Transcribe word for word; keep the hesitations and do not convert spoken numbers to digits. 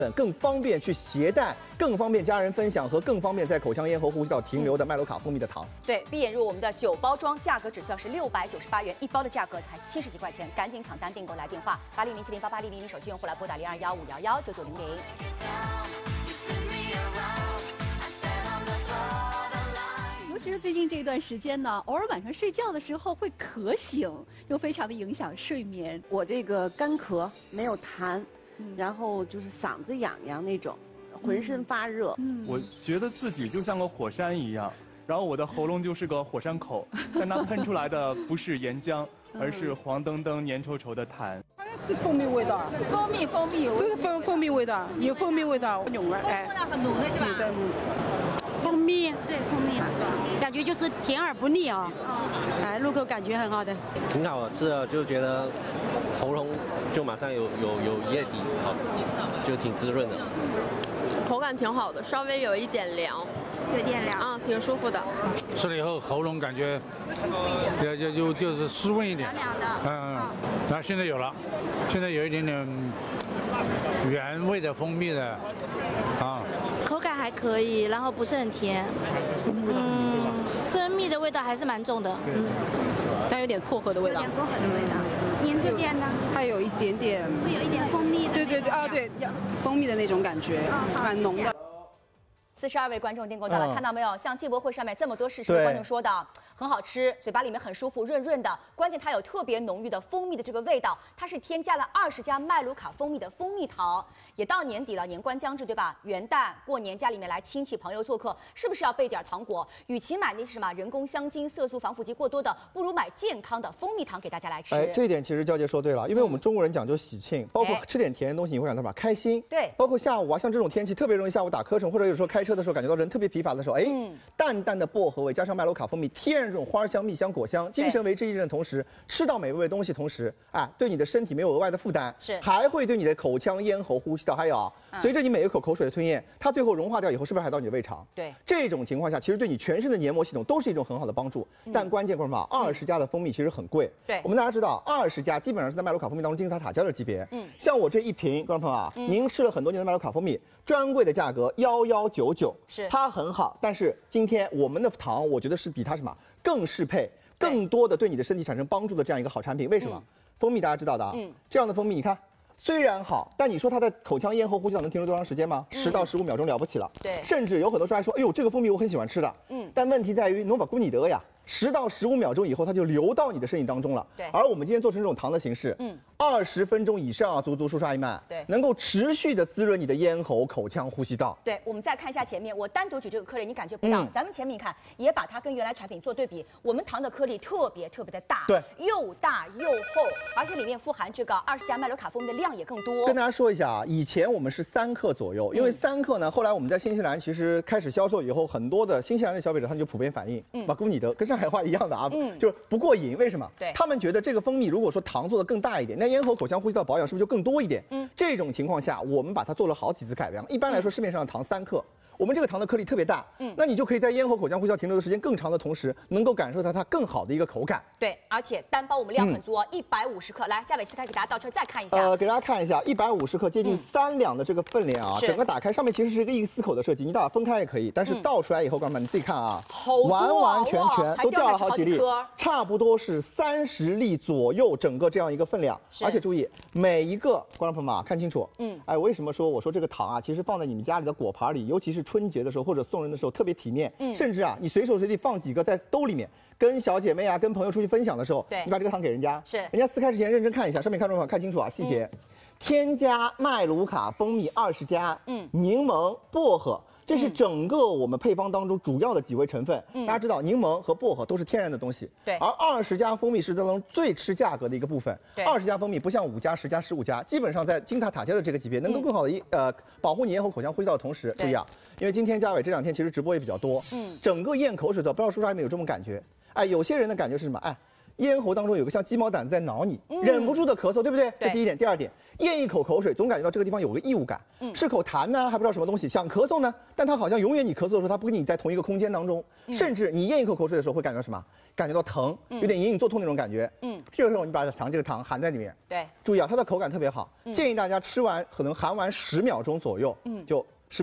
更方便去携带，更方便家人分享和更方便在口腔咽喉呼吸道停留的麦卢卡蜂蜜的糖。 对，闭眼入我们的九包装，价格只需要是六百九十八元，一包的价格才七十几块钱，赶紧抢单订购来电话八零零七零八八零零零，手机用户来拨打零二幺五幺幺九九零零。 尤其是最近这一段时间呢，偶尔晚上睡觉的时候会咳醒，又非常的影响睡眠。 我这个干咳没有痰。 然后就是嗓子痒痒那种，浑身发热。 嗯，我觉得自己就像个火山一样，然后我的喉咙就是个火山口，但它喷出来的不是岩浆，而是黄澄澄、黏稠稠的痰。 好像是蜂蜜味道， 蜂蜜蜂蜜有， 都是蜂蜂蜜味道，有蜂蜜味道，浓味哎， 味道很浓的是吧？ 对， 蜂蜜，对蜂蜜，感觉就是甜而不腻啊。哎，入口感觉很好的， 挺好吃的，就觉得喉咙就马上有有有液体，好，就挺滋润的。 口感挺好的，稍微有一点凉， 有点凉， 啊，挺舒服的。 吃了以后喉咙感觉就就就就是湿润一点， 凉凉的。 嗯，然后现在有了，现在有一点点原味的蜂蜜的，啊， 口感还可以，然后不是很甜，嗯，蜂蜜的味道还是蛮重的，嗯， 但有点薄荷的味道， 有点薄荷的味道。您这边呢？ 它有一点点， 会有一点蜂蜜的。 对对对，啊对，蜂蜜的那种感觉，蛮浓的。 四十二位观众订购到了， 嗯、 看到没有？像进博会上面这么多试吃的观众说的，很好吃，嘴巴里面很舒服，润润的。关键它有特别浓郁的蜂蜜的这个味道，它是添加了二十加麦卢卡蜂蜜的蜂蜜糖。也到年底了，年关将至，对吧？元旦过年家里面来亲戚朋友做客，是不是要备点糖果？与其买那是什么人工香精、色素、防腐剂过多的，不如买健康的蜂蜜糖给大家来吃。 哎，这一点其实娇姐说对了，因为我们中国人讲究喜庆，包括吃点甜的东西，你会感到什么开心？ 对， 包括下午啊，像这种天气特别容易下午打瞌睡，或者有时候开车的时候感觉到人特别疲乏的时候，哎，嗯、淡淡的薄荷味加上麦卢卡蜂蜜，天然这种花香、蜜香、果香，精神为之一振的同时，吃到美味的东西同时，哎，对你的身体没有额外的负担， 是， 还会对你的口腔、咽喉、呼吸道，还有啊，嗯、随着你每一口口水的吞咽，它最后融化掉以后，是不是还到你的胃肠？ 对， 这种情况下，其实对你全身的黏膜系统都是一种很好的帮助。嗯、但关键观众朋友，二十加的蜂蜜其实很贵。 对， 我们大家知道，二十加基本上是在麦卢卡蜂蜜当中金字塔塔尖的级别。嗯，像我这一瓶，观众朋友啊，嗯、您吃了很多年的麦卢卡蜂蜜，专柜的价格幺幺九九， 是它很好，但是今天我们的糖，我觉得是比它什么更适配，更多的对你的身体产生帮助的这样一个好产品。为什么？嗯、蜂蜜大家知道的啊，嗯，这样的蜂蜜你看。虽然好，但你说它的口腔、咽喉、呼吸道能停留多长时间吗？十、嗯、到十五秒钟了不起了。 对， 甚至有很多时候还说，哎呦，这个蜂蜜我很喜欢吃的。嗯，但问题在于诺瓦古尼德呀，十到十五秒钟以后它就流到你的身体当中了。 对， 而我们今天做成这种糖的形式，嗯，二十分钟以上啊，足足舒刷一曼， 对， 能够持续的滋润你的咽喉、口腔、呼吸道。 对，我们再看一下前面，我单独举这个颗粒，你感觉不到。嗯、咱们前面你看，也把它跟原来产品做对比，我们糖的颗粒特别特别的大， 对， 又大又厚，而且里面富含这个二十加麦卢卡蜂蜜的量也更多。 跟大家说一下啊，以前我们是三克左右，因为三克呢，后来我们在新西兰其实开始销售以后，很多的新西兰的消费者他们就普遍反映，嗯，马古尼德跟上海话一样的啊，嗯，就是不过瘾。为什么？ 对， 他们觉得这个蜂蜜如果说糖做的更大一点，那咽喉、口腔、呼吸道保养是不是就更多一点？嗯，这种情况下，我们把它做了好几次改良。一般来说，市面上的糖三克。我们这个糖的颗粒特别大，嗯，那你就可以在咽喉、口腔、呼吸道停留的时间更长的同时，能够感受到它更好的一个口感。 对，而且单包我们量很足哦，一百五十克。来，嘉伟撕开给大家倒出来再看一下。 呃，给大家看一下，一百五十克，接近三两的这个分量啊，嗯、整个打开上面其实是一个一丝口的设计，你把它分开也可以，但是倒出来以后，观众们你自己看啊， 好多完完全全都掉了好几粒， 好差不多是三十粒左右，整个这样一个分量。而且注意，每一个观众朋友们啊，看清楚，嗯，哎，为什么说我说这个糖啊，其实放在你们家里的果盘里，尤其是春节的时候或者送人的时候特别体面，嗯，甚至啊，你随手随地放几个在兜里面，跟小姐妹啊、跟朋友出去分享的时候， 对， 你把这个糖给人家， 是， 人家撕开之前认真看一下，上面看中看清楚啊，细节，嗯、添加麦卢卡蜂蜜二十加，嗯，柠檬、薄荷。这是整个我们配方当中主要的几味成分。嗯、大家知道，柠檬和薄荷都是天然的东西。 对。 而二十加蜂蜜是当中最吃价格的一个部分。 对。 二十加蜂蜜不像五加、十加、十五加，基本上在金字塔塔尖的这个级别，能够更好的一、嗯、呃保护你咽喉、口腔、呼吸道的同时，注意啊，因为今天嘉伟这两天其实直播也比较多，嗯，整个咽口水的，不知道叔叔还没有这种感觉？哎，有些人的感觉是什么？哎。 咽喉当中有个像鸡毛掸子在挠你，嗯、忍不住的咳嗽，对不对？ 对。 这第一点，第二点，咽一口口水，总感觉到这个地方有个异物感，嗯、是口痰呢，还不知道什么东西，想咳嗽呢，但它好像永远你咳嗽的时候，它不跟你在同一个空间当中，嗯、甚至你咽一口口水的时候会感觉到什么？感觉到疼，有点隐隐作痛那种感觉。嗯。这个时候你把糖这个糖含在里面， 对， 注意啊，它的口感特别好，建议大家吃完可能含完十秒钟左右，嗯，就。